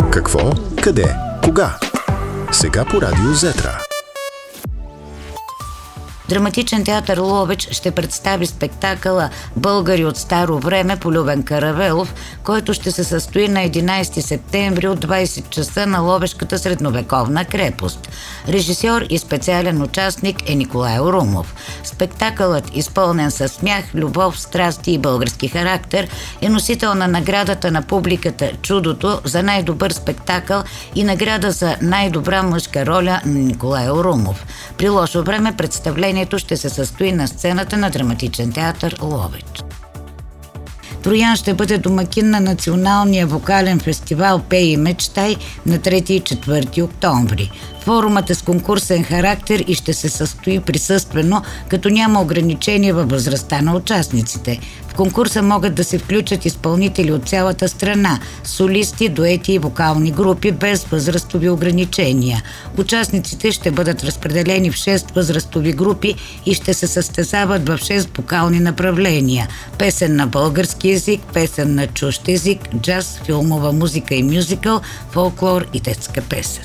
Какво? Къде? Кога? Сега по радио Зетра. Драматичен театър Ловеч ще представи спектакъла "Българи от старо време" по Любен Каравелов, който ще се състои на 11 септември от 20 часа на Ловешката средновековна крепост. Режисьор и специален участник е Николай Орумов. Спектакълът, изпълнен със смях, любов, страсти и български характер, е носител на наградата на публиката "Чудото" за най-добър спектакъл и награда за най-добра мъжка роля на Николай Орумов. При лошо време представлението ще се състои на сцената на Драматичен театър Ловеч. Троян ще бъде домакин на националния вокален фестивал "Пей и мечтай" на 3 и 4 октомври. Форумът е с конкурсен характер и ще се състои присъствено, като няма ограничения във възрастта на участниците. В конкурса могат да се включат изпълнители от цялата страна, солисти, дуети и вокални групи без възрастови ограничения. Участниците ще бъдат разпределени в 6 възрастови групи и ще се състезават в 6 вокални направления: песен на български език, песен на чужд език, джаз, филмова музика и мюзикъл, фолклор и детска песен.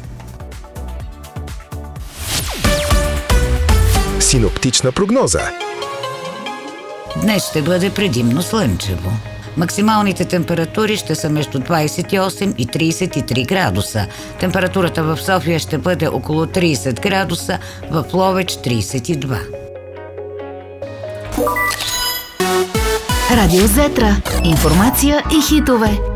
Синоптична прогноза. Днес ще бъде предимно слънчево. Максималните температури ще са между 28 и 33 градуса. Температурата в София ще бъде около 30 градуса, в Ловеч 32. Радио Зетра. Информация и хитове.